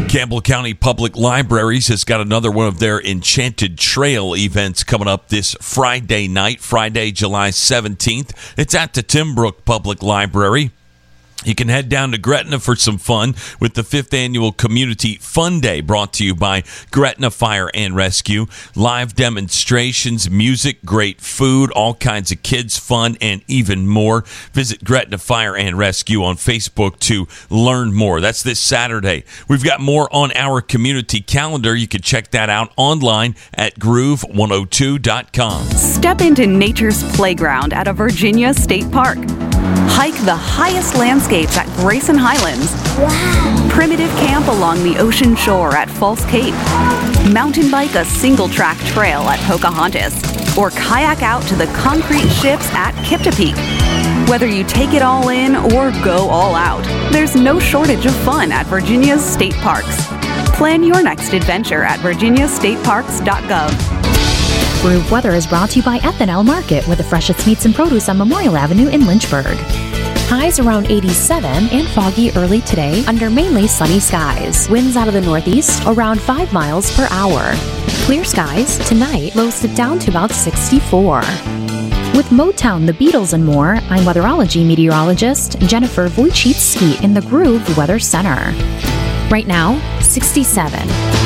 Campbell County Public Libraries has got another one of their Enchanted Trail events coming up this Friday night, Friday, July 17th. It's at the Timbrook Public Library. You can head down to Gretna for some fun with the 5th Annual Community Fun Day, brought to you by Gretna Fire and Rescue. Live demonstrations, music, great food, all kinds of kids' fun, and even more. Visit Gretna Fire and Rescue on Facebook to learn more. That's this Saturday. We've got more on our community calendar. You can check that out online at groove102.com. Step into nature's playground at a Virginia State Park. Hike the highest landscapes at Grayson Highlands. Wow. Primitive camp along the ocean shore at False Cape. Mountain bike a single-track trail at Pocahontas. Or kayak out to the concrete ships at Kiptopee. Whether you take it all in or go all out, there's no shortage of fun at Virginia's state parks. Plan your next adventure at virginiastateparks.gov. Groove Weather is brought to you by Ethanol Market, with the freshest meats and produce on Memorial Avenue in Lynchburg. Highs around 87 and foggy early today under mainly sunny skies. Winds out of the northeast around 5 miles per hour. Clear skies tonight, lows dip down to about 64. With Motown, the Beatles, and more, I'm weatherology meteorologist Jennifer Wojcicki in the Groove Weather Center. Right now, 67.